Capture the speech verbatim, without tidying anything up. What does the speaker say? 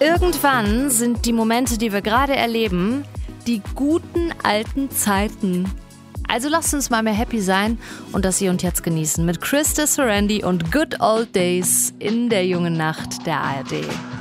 Irgendwann sind die Momente, die wir gerade erleben, die guten alten Zeiten. Also lasst uns mal mehr happy sein und das Hier und Jetzt genießen mit Krista Sorandi und Good Old Days in der jungen Nacht der A R D.